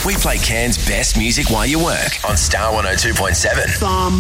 We play Cairns' best music while you work on Star 102.7.